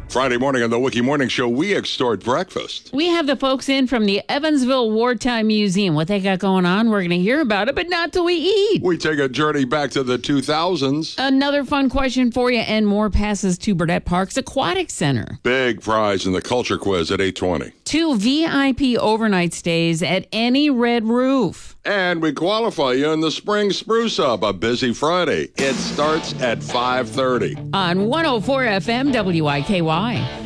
Friday morning on the Wiki Morning Show, we extort breakfast. We have the folks in from the Evansville Wartime Museum. What they got going on, we're going to hear about it, but not till we eat. We take a journey back to the 2000s. Another fun question for you, and more passes to Burdett Park's Aquatic Center. Big prize in the culture quiz at 8:20. 2 VIP overnight stays at any Red Roof. And we qualify you in the Spring Spruce Up, a busy Friday. It starts at 5:30. On 104 FM WIKY.